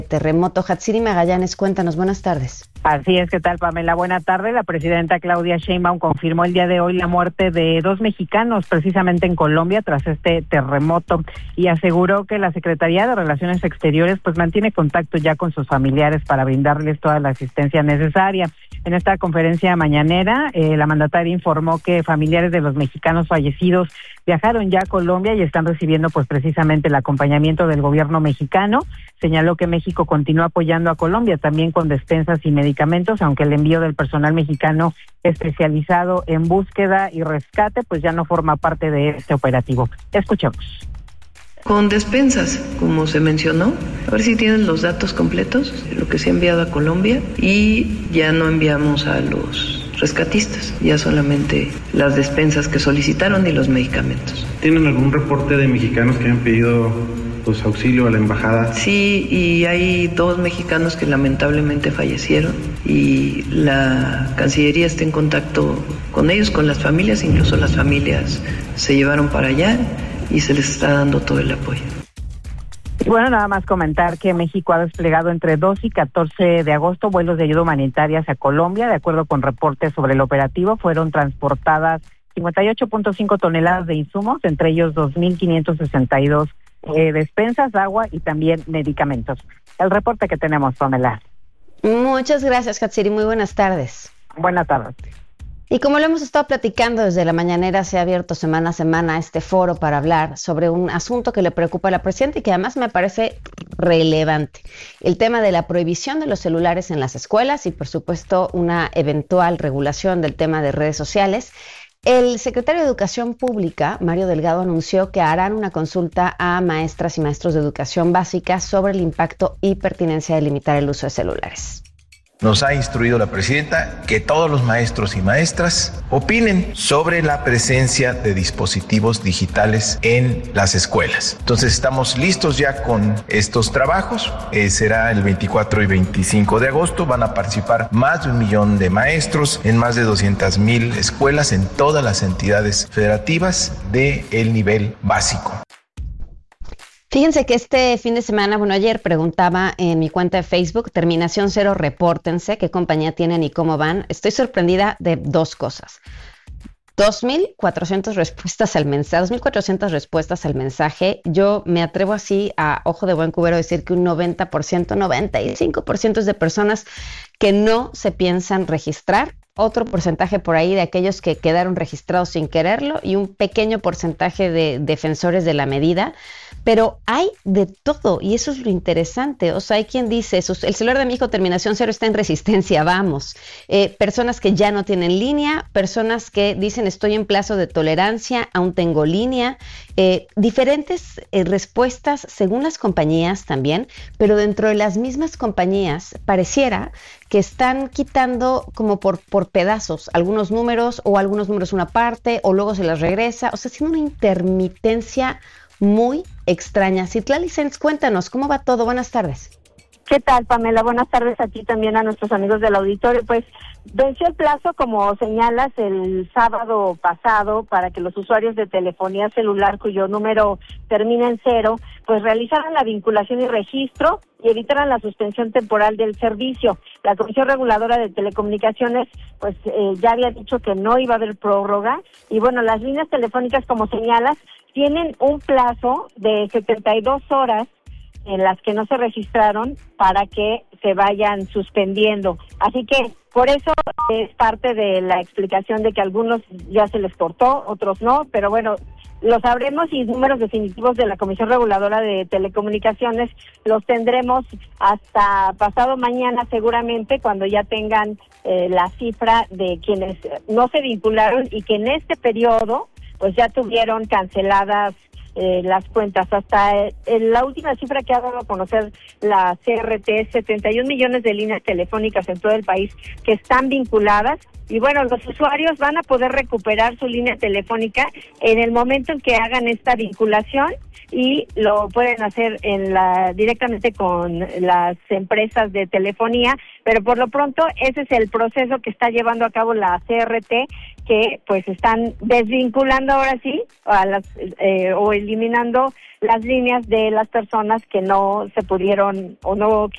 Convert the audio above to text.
terremoto. Hatsiri Magallanes, cuéntanos, buenas tardes. Así es, ¿qué tal, Pamela? Buena tarde. La presidenta Claudia Sheinbaum confirmó el día de hoy la muerte de 2 mexicanos, precisamente en Colombia, tras este terremoto, y aseguró que la Secretaría de Relaciones Exteriores pues mantiene contacto ya con sus familiares para brindarles toda la asistencia necesaria. En esta conferencia mañanera, la mandataria informó que familiares de los mexicanos fallecidos viajaron ya a Colombia y están recibiendo pues precisamente el acompañamiento del gobierno mexicano. Señaló que México continúa apoyando a Colombia también con despensas y medicamentos, aunque el envío del personal mexicano especializado en búsqueda y rescate pues ya no forma parte de este operativo. Escuchemos. Con despensas, como se mencionó, a ver si tienen los datos completos de lo que se ha enviado a Colombia, y ya no enviamos a los rescatistas, ya solamente las despensas que solicitaron y los medicamentos. ¿Tienen algún reporte de mexicanos que han pedido pues auxilio a la embajada? Sí, y hay 2 mexicanos que lamentablemente fallecieron, y la Cancillería está en contacto con ellos, con las familias, incluso las familias se llevaron para allá y se les está dando todo el apoyo. Bueno, nada más comentar que México ha desplegado entre 2 y 14 de agosto vuelos de ayuda humanitaria hacia Colombia. De acuerdo con reportes sobre el operativo, fueron transportadas 58.5 toneladas de insumos, entre ellos 2.562 despensas, agua y también medicamentos. El reporte que tenemos, Pamela. Muchas gracias, Hatsiri. Muy buenas tardes. Buenas tardes. Y como lo hemos estado platicando desde la mañanera, se ha abierto semana a semana este foro para hablar sobre un asunto que le preocupa a la presidenta y que además me parece relevante. El tema de la prohibición de los celulares en las escuelas y, por supuesto, una eventual regulación del tema de redes sociales. El secretario de Educación Pública, Mario Delgado, anunció que harán una consulta a maestras y maestros de educación básica sobre el impacto y pertinencia de limitar el uso de celulares. Nos ha instruido la presidenta que todos los maestros y maestras opinen sobre la presencia de dispositivos digitales en las escuelas. Entonces estamos listos ya con estos trabajos. Será el 24 y 25 de agosto. Van a participar más de 1 millón de maestros en más de 200,000 escuelas en todas las entidades federativas del nivel básico. Fíjense que este fin de semana, ayer preguntaba en mi cuenta de Facebook, Terminación Cero, repórtense, qué compañía tienen y cómo van. Estoy sorprendida de 2 cosas. 2,400 respuestas al mensaje, 2,400 respuestas al mensaje. Yo me atrevo así a ojo de buen cubero a decir que un 90%, 95% es de personas que no se piensan registrar. Otro porcentaje por ahí de aquellos que quedaron registrados sin quererlo y un pequeño porcentaje de defensores de la medida. Pero hay de todo y eso es lo interesante. O sea, hay quien dice, el celular de mi hijo terminación 0 está en resistencia, vamos. Personas que ya no tienen línea, personas que dicen estoy en plazo de tolerancia, aún tengo línea. Diferentes respuestas según las compañías también, pero dentro de las mismas compañías pareciera que están quitando como por pedazos algunos números o algunos números una parte o luego se las regresa. O sea, haciendo una intermitencia muy extraña. Citlali Sens, cuéntanos, ¿cómo va todo? Buenas tardes. ¿Qué tal, Pamela? Buenas tardes a ti también, a nuestros amigos del auditorio. Pues venció el plazo, como señalas, el sábado pasado para que los usuarios de telefonía celular cuyo número termina en 0, pues realizaran la vinculación y registro y evitaran la suspensión temporal del servicio. La Comisión Reguladora de Telecomunicaciones pues ya había dicho que no iba a haber prórroga y bueno, las líneas telefónicas, como señalas, tienen un plazo de 72 horas en las que no se registraron para que se vayan suspendiendo. Así que por eso es parte de la explicación de que a algunos ya se les cortó, otros no, pero bueno, lo sabremos y números definitivos de la Comisión Reguladora de Telecomunicaciones los tendremos hasta pasado mañana seguramente, cuando ya tengan la cifra de quienes no se vincularon y que en este periodo pues ya tuvieron canceladas las cuentas. Hasta la última cifra que ha dado a conocer la CRT, 71 millones de líneas telefónicas en todo el país que están vinculadas. Y bueno, los usuarios van a poder recuperar su línea telefónica en el momento en que hagan esta vinculación y lo pueden hacer directamente con las empresas de telefonía, pero por lo pronto ese es el proceso que está llevando a cabo la CRT que pues están desvinculando ahora sí a las o eliminando las líneas de las personas que no se pudieron o no